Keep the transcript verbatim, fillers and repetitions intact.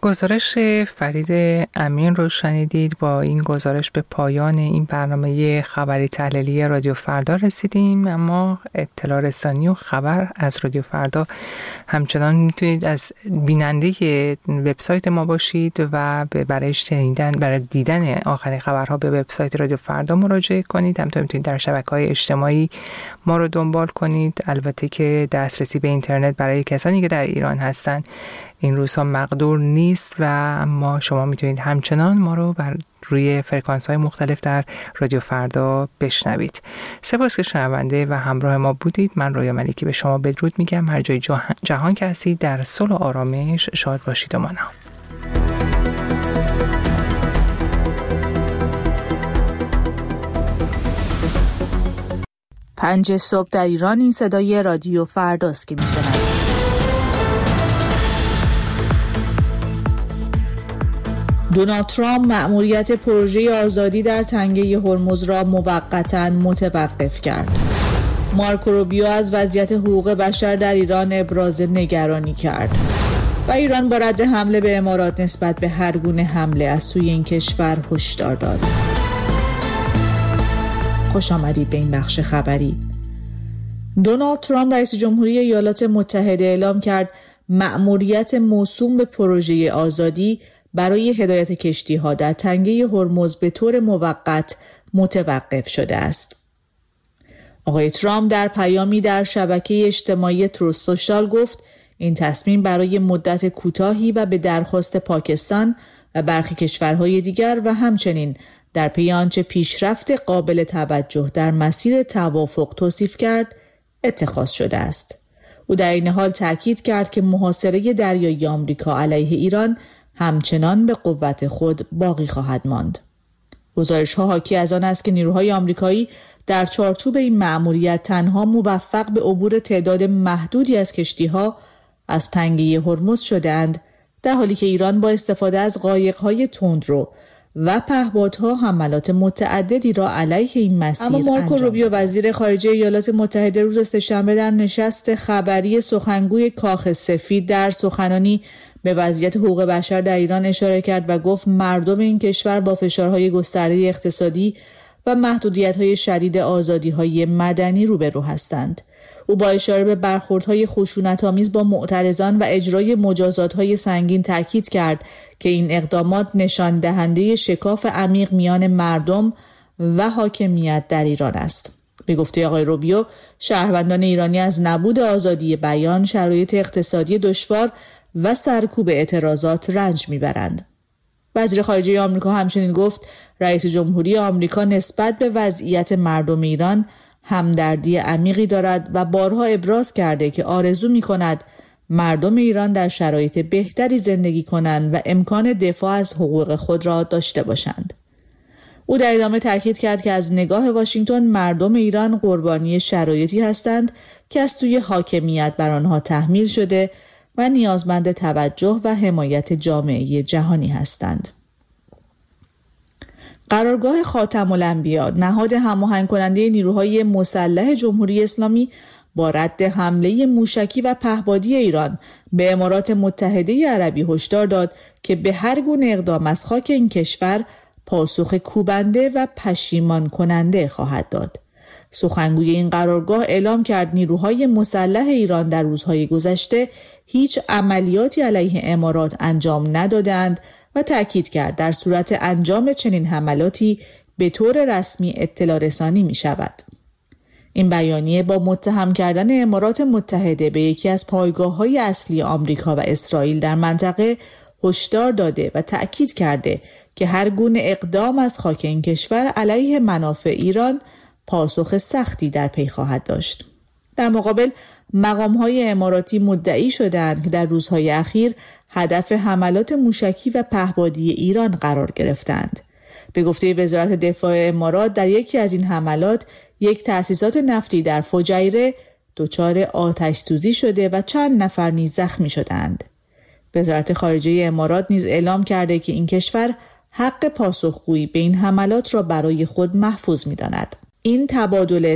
گزارش فرید امین رو شنیدید. با این گزارش به پایان این برنامه خبری تحلیلی رادیو فردا رسیدیم. اما اطلاع رسانی و خبر از رادیو فردا همچنان میتونید از بیننده وبسایت ما باشید و برای شنیدن برای دیدن آخرین خبرها به وبسایت رادیو فردا مراجعه کنید. همینطور میتونید در شبکه‌های اجتماعی ما رو دنبال کنید. البته که دسترسی به اینترنت برای کسانی که در ایران هستن این روزها مقدور نیست و اما شما میتونید همچنان ما رو بر روی فرکانس های مختلف در رادیو فردا بشنوید. سپاس که شنونده و همراه ما بودید. من رویا ملکی به شما بدرود میگم. هر جای جهان که هستید در صلح و آرامش شاد باشید و مانا. پنج صبح در ایران این صدای رادیو فرداست که میشنوید. دونالد ترامپ مأموریت پروژه آزادی در تنگه هرمز را موقتاً متوقف کرد. مارکو روبیو از وضعیت حقوق بشر در ایران ابراز نگرانی کرد و ایران با رد حمله به امارات نسبت به هر گونه حمله از سوی این کشور هشدار داد. خوش آمدید به این بخش خبری. دونالد ترامپ رئیس جمهوری ایالات متحده اعلام کرد مأموریت موسوم به پروژه آزادی برای هدایت کشتی‌ها در تنگه هرمز به طور موقت متوقف شده است. آقای ترامپ در پیامی در شبکه اجتماعی تروث سوشال گفت این تصمیم برای مدت کوتاهی و به درخواست پاکستان و برخی کشورهای دیگر و همچنین در پی آنچه پیشرفت قابل توجه در مسیر توافق توصیف کرد اتخاذ شده است. او در این حال تاکید کرد که محاصره دریایی آمریکا علیه ایران همچنان به قوت خود باقی خواهد ماند. گزارش‌ها حاکی از آن است که نیروهای آمریکایی در چارچوب این مأموریت تنها موفق به عبور تعداد محدودی از کشتی‌ها از تنگه هرمز شدند، در حالی که ایران با استفاده از قایق‌های تندرو و پهپادها حملات متعددی را علیه این مسیر انجام داد. اما مارکو روبیو وزیر خارجه ایالات متحده روز سه‌شنبه در نشست خبری سخنگوی کاخ سفید در سخنانی به وضعیت حقوق بشر در ایران اشاره کرد و گفت مردم این کشور با فشارهای گسترده اقتصادی و محدودیت‌های شدید آزادی‌های مدنی روبرو هستند. او با اشاره به برخوردهای خشونت‌آمیز با معترضان و اجرای مجازات‌های سنگین تاکید کرد که این اقدامات نشان دهنده شکاف عمیق میان مردم و حاکمیت در ایران است. به گفته آقای روبیو، شهروندان ایرانی از نبود آزادی بیان، شرایط اقتصادی دشوار و سرکوب اعتراضات رنج میبرند. وزیر خارجه آمریکا همچنین گفت رئیس جمهوری آمریکا نسبت به وضعیت مردم ایران همدردی عمیقی دارد و بارها ابراز کرده که آرزو می‌کند مردم ایران در شرایط بهتری زندگی کنند و امکان دفاع از حقوق خود را داشته باشند. او در ادامه تاکید کرد که از نگاه واشنگتن مردم ایران قربانی شرایطی هستند که از سوی حاکمیت بر آنها تحمیل شده و نیازمند توجه و حمایت جامعه جهانی هستند. قرارگاه خاتم الانبیا، نهاد هماهنگ کننده نیروهای مسلح جمهوری اسلامی، با رد حمله موشکی و پهپادی ایران به امارات متحده عربی هشدار داد که به هر گونه اقدام از خاک این کشور پاسخ کوبنده و پشیمان کننده خواهد داد. سخنگوی این قرارگاه اعلام کرد نیروهای مسلح ایران در روزهای گذشته هیچ عملیاتی علیه امارات انجام ندادند و تأکید کرد در صورت انجام چنین حملاتی به طور رسمی اطلاع رسانی می شود. این بیانیه با متهم کردن امارات متحده به یکی از پایگاه‌های اصلی آمریکا و اسرائیل در منطقه هشدار داده و تأکید کرده که هر گونه اقدام از خاک این کشور علیه منافع ایران پاسخ سختی در پی خواهد داشت. در مقابل مقام‌های اماراتی مدعی شدند که در روزهای اخیر هدف حملات موشکی و پهپادی ایران قرار گرفتند. به گفته وزارت دفاع امارات در یکی از این حملات یک تأسیسات نفتی در فجیره دچار آتش سوزی شده و چند نفر نیز زخمی شدند. وزارت خارجه امارات نیز اعلام کرده که این کشور حق پاسخگویی به این حملات را برای خود محفوظ می‌داند. این تبادل